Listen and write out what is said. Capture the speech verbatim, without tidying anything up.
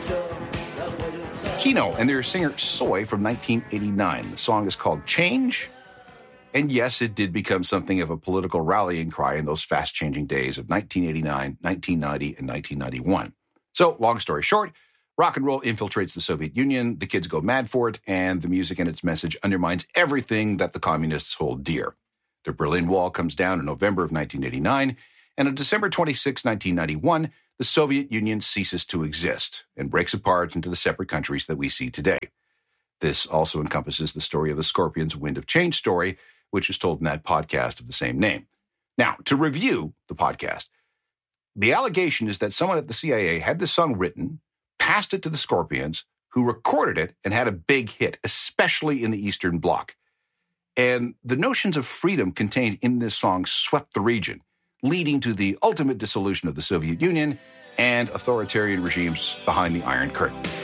Kino and their singer Soy from nineteen eighty-nine. The song is called Change. And yes, it did become something of a political rallying cry in those fast-changing days of nineteen eighty-nine, nineteen ninety, and nineteen ninety-one. So, long story short, rock and roll infiltrates the Soviet Union, the kids go mad for it, and the music and its message undermines everything that the communists hold dear. The Berlin Wall comes down in November of nineteen eighty-nine, and on December twenty-sixth, nineteen ninety-one, the Soviet Union ceases to exist and breaks apart into the separate countries that we see today. This also encompasses the story of the Scorpions' Wind of Change story, which is told in that podcast of the same name. Now, to review the podcast, the allegation is that someone at the C I A had this song written, passed it to the Scorpions, who recorded it and had a big hit, especially in the Eastern Bloc. And the notions of freedom contained in this song swept the region, leading to the ultimate dissolution of the Soviet Union and authoritarian regimes behind the Iron Curtain.